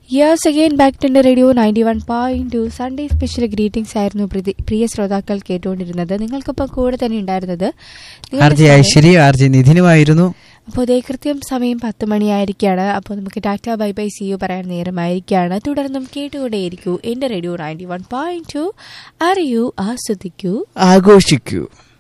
Yes, again back to the radio 91.2 Sunday special greetings ആയിരുന്നു പ്രിയ ശ്രോതാക്കൾ കേട്ടുകൊണ്ടിരുന്നത്. നിങ്ങൾക്കൊപ്പം കൂടെ തന്നെ ഉണ്ടായിരുന്നത് നിധിനുമായിരുന്നു. അപ്പോൾ ഇതേ കൃത്യം സമയം 10 മണിയായിരിക്കുകയാണ്. അപ്പോൾ നമുക്ക് Tata bye bye C U പറയാൻ നേരമായിരിക്കുകയാണ്. തുടർന്നും കേട്ടുകൊണ്ടേയിരിക്കൂ എൻ്റെ റേഡിയോ 91.2. അറിയൂ, ആസ്വദിക്കൂ, ആഘോഷിക്കൂ.